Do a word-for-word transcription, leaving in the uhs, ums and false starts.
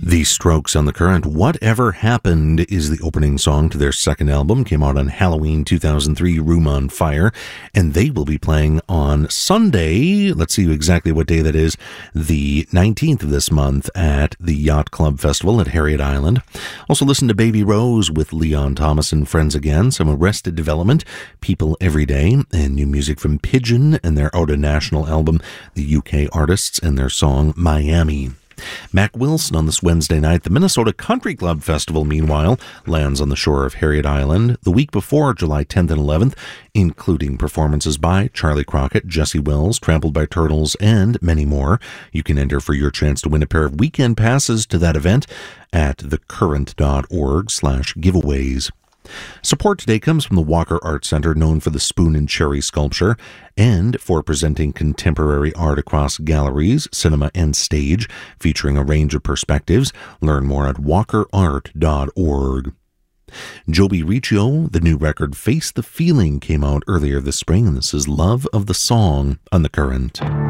The Strokes on the Current. Whatever Happened is the opening song to their second album. Came out on Halloween two thousand three, Room on Fire. And they will be playing on Sunday, let's see exactly what day that is, the nineteenth of this month at the Yacht Club Festival at Harriet Island. Also listen to Baby Rose with Leon Thomas and Friends again, some Arrested Development, People Every Day, and new music from Pigeon and their Out of National album, the U K artists and their song Miami. Mac Wilson on this Wednesday night. The Minnesota Country Club Festival, meanwhile, lands on the shore of Harriet Island the week before July tenth and eleventh, including performances by Charlie Crockett, Jesse Wells, Trampled by Turtles, and many more. You can enter for your chance to win a pair of weekend passes to that event at thecurrent.org slash giveaways. Support today comes from the Walker Art Center, known for the Spoon and Cherry sculpture, and for presenting contemporary art across galleries, cinema, and stage, featuring a range of perspectives. Learn more at walker art dot org. Joby Riccio, the new record Face the Feeling, came out earlier this spring, and this is Love of the Song on The Current.